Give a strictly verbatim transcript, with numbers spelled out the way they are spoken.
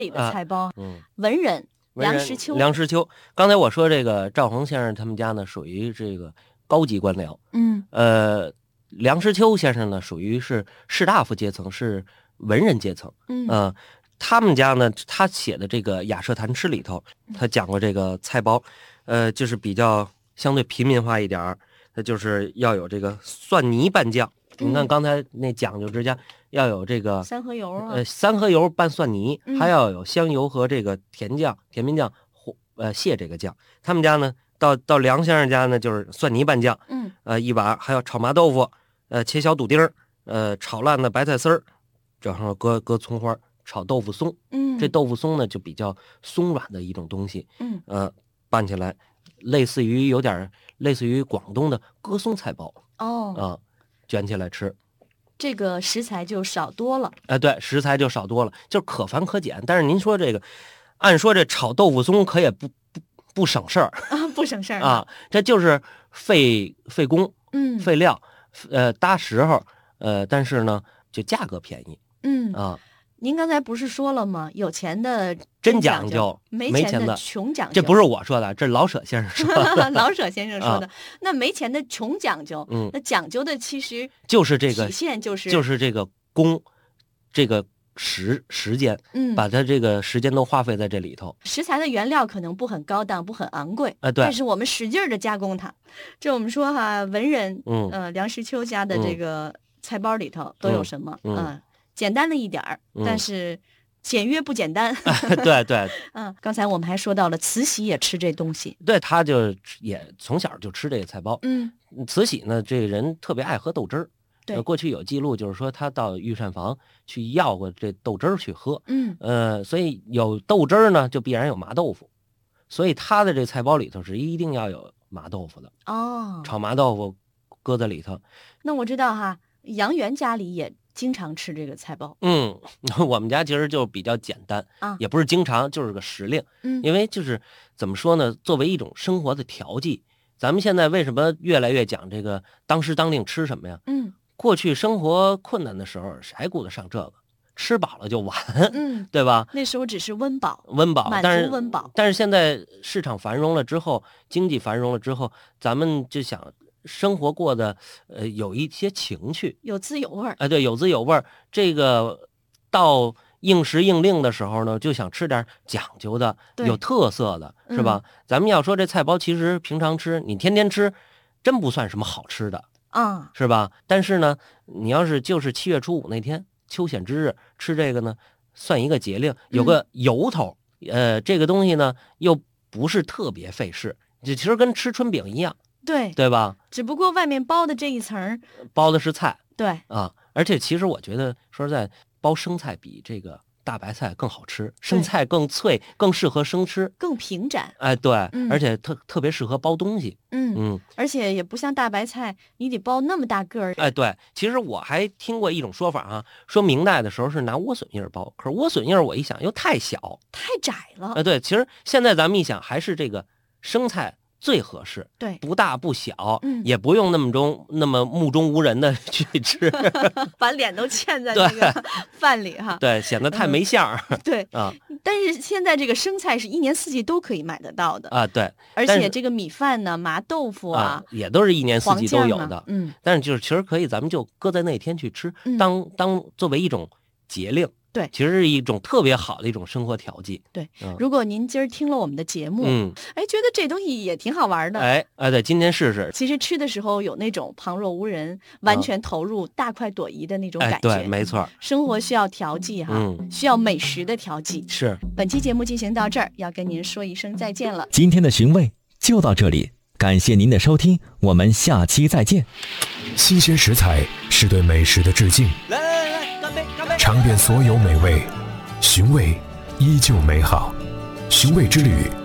里的菜包， 啊、嗯， 文人梁实秋。 梁实秋，刚才我说这个赵恒先生他们家呢，属于这个高级官僚。 嗯， 呃，梁实秋先生呢，属于是士大夫阶层，是文人阶层。 嗯， 呃，他们家呢，他写的这个《雅舍谈吃》里头，他讲过这个菜包，呃，就是比较相对平民化一点儿，它就是要有这个蒜泥拌酱。你看刚才那讲究之家要有这个三合油啊， 呃，三合油拌蒜泥， 嗯、 还要有香油和这个甜酱、甜面酱，呃，蟹这个酱。他们家呢，到到梁先生家呢，就是蒜泥拌酱， 嗯， 呃，一碗，还有炒麻豆腐，呃，切小肚丁儿，呃，炒烂的白菜丝儿，然后搁搁葱花，炒豆腐松。 嗯， 这豆腐松呢，就比较松软的一种东西， 嗯， 呃，拌起来类似于有点类似于广东的鸽松菜包。 哦， 啊、呃，卷起来吃。 这个食材就少多了， 哎、呃，对，食材就少多了，就是可繁可简。但是您说这个，按说这炒豆腐松可也不不不省事儿啊，不省事儿啊，这就是费费工， 嗯， 费料，呃，搭时候，呃，但是呢，就价格便宜， 嗯啊。 您刚才不是说了吗？有钱的真讲究， 没钱的穷讲究。 这不是我说的，这是老舍先生说的。 老舍先生说的， 啊、 那没钱的穷讲究， 嗯， 那讲究的其实就是这个体现就是就是这个工，这个时时间， 嗯， 把它这个时间都花费在这里头。 食材的原料可能不很高档，不很昂贵， 啊、呃，对， 但是我们使劲的加工它。这我们说哈，文人， 嗯， 呃，梁实秋家的这个菜包里头都有什么？ 嗯， 嗯呃、简单了一点儿， 嗯、 但是。简约不简单， 对对， 嗯，刚才我们还说到了慈禧也吃这东西， 对，他就也从小就吃这个菜包。 嗯， 慈禧呢，这个人特别爱喝豆汁儿， 对， 过去有记录，就是说他到御膳房去要过这豆汁儿去喝， 嗯， 呃，所以有豆汁儿呢，就必然有麻豆腐，所以他的这菜包里头是一定要有麻豆腐的哦， 炒麻豆腐搁在里头。 那我知道哈，杨元家里也经常吃这个菜包。 嗯，我们家其实就比较简单啊， 也不是经常，就是个时令。 嗯， 因为就是怎么说呢，作为一种生活的调剂，咱们现在为什么越来越讲这个当时当令吃什么呀？ 嗯， 过去生活困难的时候，谁还顾得上这个？吃饱了就完， 嗯， 对吧？ 那时候只是温饱， 温饱， 满足温饱。 但是现在市场繁荣了之后，经济繁荣了之后，咱们就想。生活过的，呃，有一些情趣， 有滋有味儿。 哎、呃，对，有滋有味儿。这个到应时应令的时候呢，就想吃点讲究的、有特色的，是吧？ 嗯、 咱们要说这菜包，其实平常吃，你天天吃，真不算什么好吃的啊， 是吧？但是呢，你要是就是七月初五那天秋显之日吃这个呢，算一个节令，有个由头。嗯、呃，这个东西呢，又不是特别费事，就其实跟吃春饼一样。 对对吧？ 只不过外面包的这一层包的是菜， 对啊，而且其实我觉得说实在，包生菜比这个大白菜更好吃，生菜更脆，更适合生吃， 更平展。 哎，对， 嗯、 而且特特别适合包东西。 嗯嗯， 而且也不像大白菜，你得包那么大个儿。 哎，对，其实我还听过一种说法啊，说明代的时候是拿莴笋叶包，可是莴笋叶我一想又太小， 太窄了。 哎，对，其实现在咱们一想，还是这个生菜最合适， 对， 不大不小， 嗯， 也不用那么中那么目中无人的去吃， 把脸都嵌在那个饭里哈， 对，显得太没相儿、 嗯。对啊， 但是现在这个生菜是一年四季都可以买得到的啊，对， 而且这个米饭呢、麻豆腐啊， 啊也都是一年四季都有的， 啊、嗯， 但是就是其实可以，咱们就搁在那天去吃， 嗯、 当当作为一种节令。 对， 其实是一种特别好的一种生活调剂。 对， 嗯、 如果您今儿听了我们的节目， 嗯， 哎，觉得这东西也挺好玩的， 哎哎，对，今天试试。 其实吃的时候有那种旁若无人、完全投入、嗯、大快朵颐的那种感觉。 哎、对，没错。 生活需要调剂哈， 嗯， 需要美食的调剂。 是。 本期节目进行到这儿，要跟您说一声再见了。 今天的寻味就到这里，感谢您的收听，我们下期再见。 新鲜食材是对美食的致敬。 来来来，干杯！干杯！ 尝遍所有美味。寻味依旧美好，寻味之旅